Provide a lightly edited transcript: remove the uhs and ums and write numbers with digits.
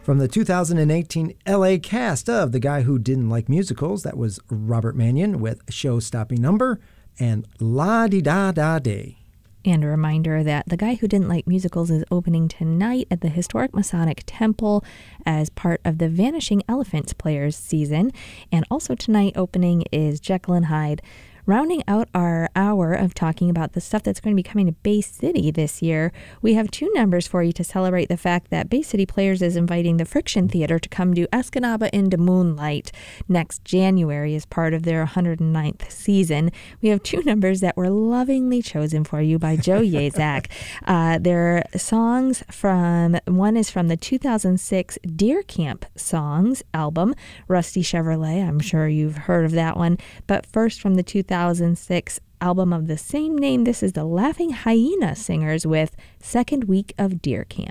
From the 2018 LA cast of The Guy Who Didn't Like Musicals, that was Robert Mannion with Show-Stopping Number and La-Di-Da-Da-Day. And a reminder that The Guy Who Didn't Like Musicals is opening tonight at the Historic Masonic Temple as part of the Vanishing Elephants Players season. And also tonight opening is Jekyll and Hyde. Rounding out our hour of talking about the stuff that's going to be coming to Bay City this year, we have two numbers for you to celebrate the fact that Bay City Players is inviting the Friction Theater to come do Escanaba into Moonlight next January as part of their 109th season. We have two numbers that were lovingly chosen for you by Joe Yazak. They're songs from, one is from the 2006 Deer Camp Songs album, Rusty Chevrolet. I'm sure you've heard of that one. But first from the 2006 album of the same name, this is the Laughing Hyena Singers with Second Week of Deer Camp.